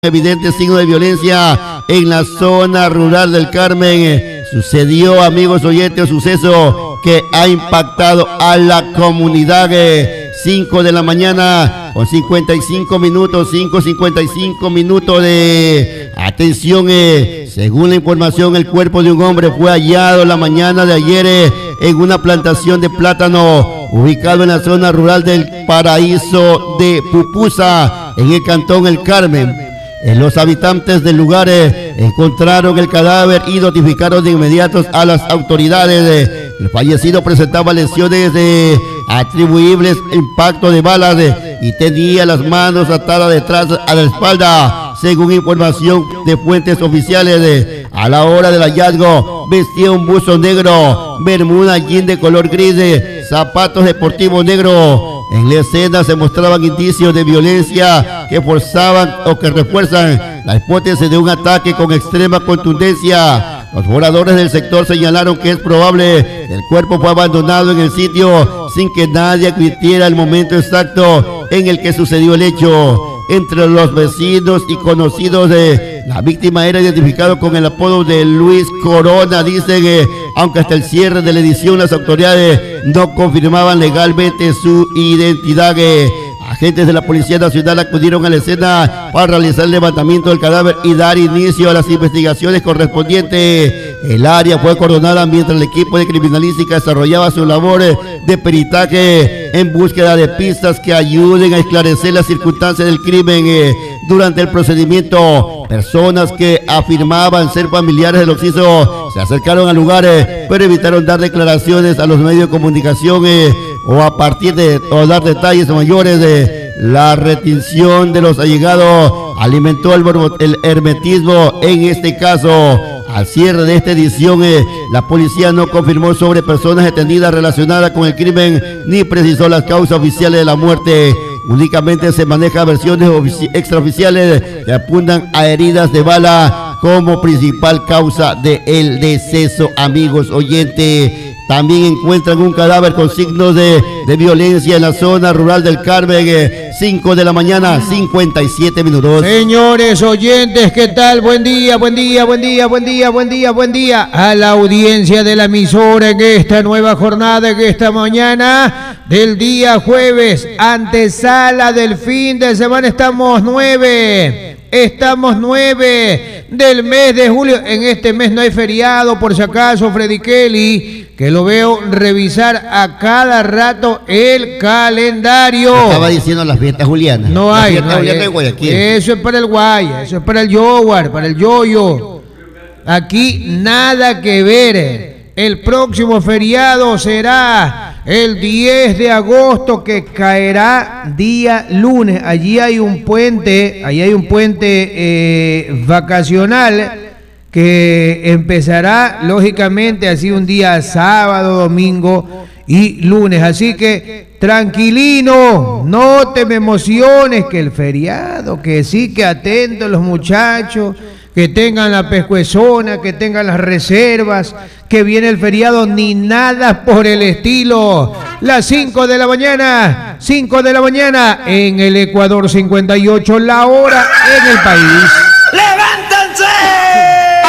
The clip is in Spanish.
Evidente signo de violencia en la zona rural del Carmen. Sucedió, amigos oyentes, un suceso que ha impactado a la comunidad. 5 de la mañana con 55 minutos, 5:55 minutos de atención. Según la información, el cuerpo de un hombre fue hallado la mañana de ayer en una plantación de plátano ubicado en la zona rural del Paraíso de Pupusa, en el cantón El Carmen. Los habitantes del lugar encontraron el cadáver y notificaron de inmediato a las autoridades. El fallecido presentaba lesiones atribuibles a impacto de balas y tenía las manos atadas detrás a la espalda. Según información de fuentes oficiales, a la hora del hallazgo vestía un buzo negro, bermuda jean de color gris, zapatos deportivos negros. En la escena se mostraban indicios de violencia que forzaban o que refuerzan la hipótesis de un ataque con extrema contundencia. Los moradores del sector señalaron que es probable que el cuerpo fue abandonado en el sitio sin que nadie advirtiera el momento exacto en el que sucedió el hecho. Entre los vecinos y conocidos de la víctima era identificado con el apodo de Luis Corona. Dicen que aunque hasta el cierre de la edición las autoridades no confirmaban legalmente su identidad. Agentes de la Policía Nacional acudieron a la escena para realizar el levantamiento del cadáver y dar inicio a las investigaciones correspondientes. El área fue acordonada mientras el equipo de criminalística desarrollaba su labor de peritaje en búsqueda de pistas que ayuden a esclarecer las circunstancias del crimen. Durante el procedimiento, personas que afirmaban ser familiares del occiso se acercaron al lugar, pero evitaron dar declaraciones a los medios de comunicación o dar detalles mayores. La retención de los allegados alimentó el hermetismo en este caso. Al cierre de esta edición, la policía no confirmó sobre personas detenidas relacionadas con el crimen ni precisó las causas oficiales de la muerte. Únicamente se manejan versiones extraoficiales que apuntan a heridas de bala como principal causa del deceso, amigos oyentes. También encuentran un cadáver con signos de violencia en la zona rural del Carmen. 5 de la mañana, 57 minutos. Señores oyentes, ¿qué tal? Buen día, buen día, buen día, buen día, buen día, buen día a la audiencia de la emisora en esta nueva jornada, en esta mañana del día jueves, antesala del fin de semana. Estamos 9 del mes de julio. En este mes no hay feriado, por si acaso, Freddy Kelly, que lo veo revisar a cada rato el calendario. Estaba diciendo las fiestas julianas. No hay, no hay. Eso es para el guay, eso es para el yowar, para el yoyo. Aquí nada que ver. El próximo feriado será el 10 de agosto, que caerá día lunes. Allí hay un puente, vacacional que empezará lógicamente así un día sábado, domingo y lunes. Así que tranquilino, no te me emociones que el feriado, que sí, que atentos los muchachos, que tengan la pescuezona, que tengan las reservas, que viene el feriado, ni nada por el estilo. Las 5 de la mañana en el Ecuador, 58 la hora en el país. ¡Levántense!